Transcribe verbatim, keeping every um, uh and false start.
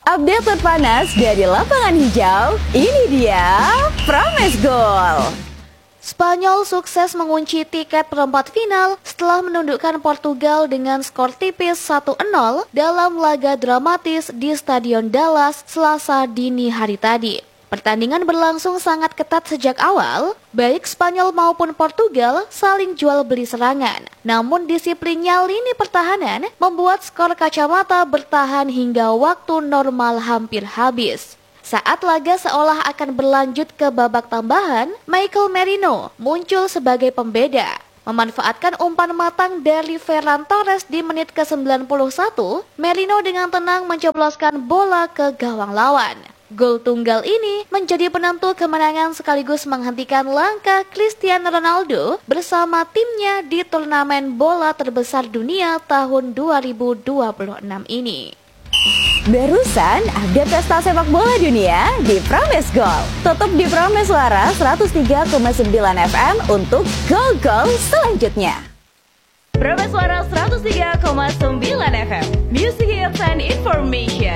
Update terpanas dari lapangan hijau, ini dia Promes Gol. Spanyol sukses mengunci tiket perempat final setelah menundukkan Portugal dengan skor tipis satu nol dalam laga dramatis di Stadion Dallas Selasa dini hari tadi. Pertandingan berlangsung sangat ketat sejak awal, baik Spanyol maupun Portugal saling jual beli serangan. Namun disiplinnya lini pertahanan membuat skor kacamata bertahan hingga waktu normal hampir habis. Saat laga seolah akan berlanjut ke babak tambahan, Michael Merino muncul sebagai pembeda. Memanfaatkan umpan matang dari Ferran Torres di menit ke sembilan puluh satu, Merino dengan tenang mencobloskan bola ke gawang lawan. Gol tunggal ini menjadi penentu kemenangan sekaligus menghentikan langkah Cristiano Ronaldo bersama timnya di turnamen bola terbesar dunia tahun dua ribu dua puluh enam ini. Barusan update pesta sepak bola dunia di Promes Gol. Tutup di Promes Suara seratus tiga koma sembilan F M untuk gol-gol selanjutnya. Promes Suara seratus tiga koma sembilan F M, Music Hits and Information.